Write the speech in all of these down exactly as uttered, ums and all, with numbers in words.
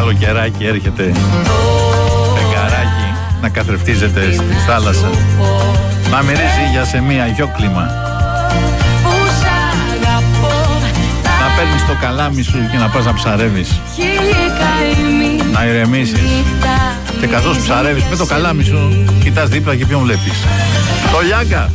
καλοκαιράκι έρχεται, φεγγαράκι να καθρεφτίζεται στη θάλασσα, να μυρίζει για σε μία γιόκλιμα, να παίρνεις το καλάμι σου και να πας να ψαρεύεις, να ηρεμήσεις, και καθώς ψαρεύεις με το καλάμι σου κοιτάς δίπλα και ποιον βλέπεις? Το Λιάγκα.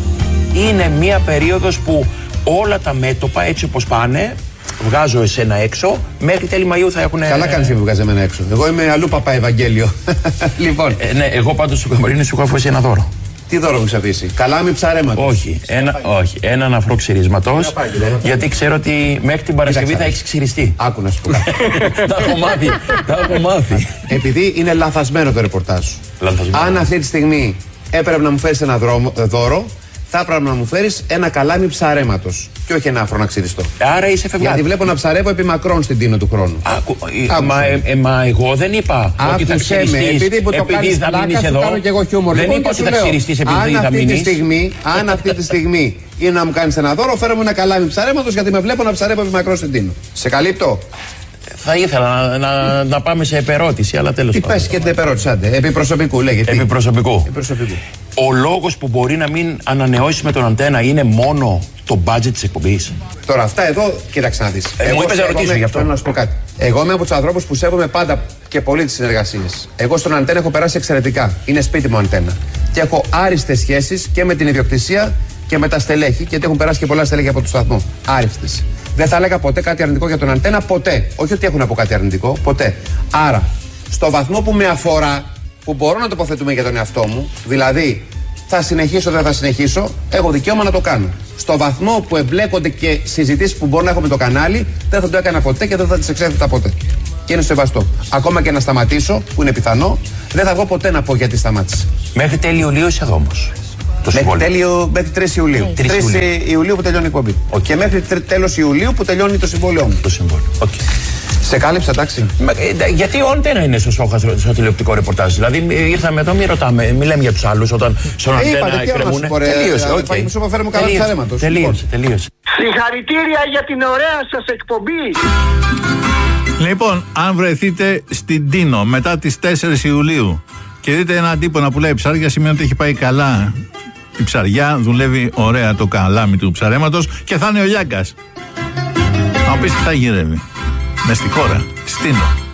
Είναι μία περίοδος που όλα τα μέτωπα έτσι όπως πάνε, βγάζω εσένα έξω, μέχρι τέλη Μαΐου θα έχουν... Καλά κάνεις και με βγάζει εμένα έξω. Εγώ είμαι αλλού παπά Ευαγγέλιο. Λοιπόν. Ε, ναι, εγώ πάντως στο καμπαρίνι σου έχω αφήσει ένα δώρο. Τι δώρο μου έχεις αφήσει? Καλάμι ψαρέματος? Όχι, ένα, όχι, έναν αφρό ξυρισματός, γιατί ξέρω ότι μέχρι την Παρασκευή θα έχεις ξυριστεί. Άκου να σου πω κάτι. Τα έχω μάθει, τα έχω μάθει. Επειδή είναι λαθασμένο το ρεπορτάζ σου. Αν αυτή τη στιγμή έπρεπε να μου φέρεις ένα δρόμο, δώρο, θα έπρεπε να μου φέρεις ένα καλάμι ψαρέματος και όχι ένα άφρο να ξυριστώ. Άρα είσαι φευγάτης. Γιατί βλέπω να ψαρεύω επί μακρόν στην τίνο του χρόνου. Άκου, ε, μα, ε, ε, μα εγώ δεν είπα ότι θα ξυριστείς επειδή, που το επειδή θα μείνεις εδώ. Κάνω και εγώ χιούμορ. Δεν Λοιπόν, είπα ότι θα λέω, ξυριστείς επειδή αν θα αυτή μείνεις. Τη στιγμή, αν αυτή τη στιγμή είναι να μου κάνεις ένα δώρο, φέρω μου ένα καλάμι ψαρέματος, γιατί με βλέπω να ψαρεύω επί μακρόν στην τίνο. Σε καλύπτω? Θα ήθελα να, να, να πάμε σε επερώτηση, αλλά τέλος πάντων. Τι πες και την επερώτηση, άντε. Επί προσωπικού λέγεται. Επί προσωπικού. Επί προσωπικού. Ο λόγος που μπορεί να μην ανανεώσει με τον Αντένα είναι μόνο το budget της εκπομπής. Τώρα αυτά εδώ, κοίταξε να δεις. Ε, μου είπες να ρωτήσω γι' αυτό. Θέλω να σου πω κάτι. Εγώ είμαι από τους ανθρώπους που σέβομαι πάντα και πολύ τις συνεργασίες. Εγώ στον Αντένα έχω περάσει εξαιρετικά. Είναι σπίτι μου Αντένα. Και έχω άριστες σχέσεις και με την ιδιοκτησία και με τα στελέχη, γιατί έχουν περάσει και πολλά στελέχη από το σταθμό. Άριστες. Δεν θα έλεγα ποτέ κάτι αρνητικό για τον Αντένα, ποτέ. Όχι ότι έχουν να πω κάτι αρνητικό, ποτέ. Άρα, στο βαθμό που με αφορά, που μπορώ να τοποθετούμε για τον εαυτό μου, δηλαδή θα συνεχίσω, δεν θα συνεχίσω, έχω δικαίωμα να το κάνω. Στο βαθμό που εμπλέκονται και συζητήσεις που μπορώ να έχω με το κανάλι, δεν θα το έκανα ποτέ και δεν θα τις εξέθετα ποτέ. Και είναι σεβαστό. Ακόμα και να σταματήσω, που είναι πιθανό, δεν θα βγω ποτέ να πω γιατί σταμάτησε. Μέχρι τέλη Ιουλίου είσαι εδώ όμως. Μέχρι, τέλειο, μέχρι τρεις Ιουλίου. τρεις Ιουλίου που τελειώνει η εκπομπή. Okay. Και μέχρι τέλος Ιουλίου που τελειώνει το συμβόλαιό μου. Το συμβόλαιο. Okay. Σε κάλυψα, εντάξει. Μα, ε, γιατί ο Αντένα είναι στο Σόχα στο, στο τηλεοπτικό ρεπορτάζ. Δηλαδή ήρθαμε εδώ, μην ρωτάμε, μη λέμε για τους άλλους όταν στον ε, Αντένα εκκρεμούν. Τελείωσε. Okay. Μισό που φέρουμε καλά ψαρέματος. Τελείωσε, τελείωσε. Συγχαρητήρια για την ωραία σας εκπομπή. Λοιπόν, αν βρεθείτε στην Τίνο μετά τις τέσσερις Ιουλίου και δείτε έναν τύπο που λέει ψάρια, σημαίνει ότι έχει πάει καλά η ψαριά, δουλεύει ωραία το καλάμι του ψαρέματος και θα είναι ο Λιάγκας. Να πεις τι θα γυρεύει μες στη χώρα, στην Τίνο.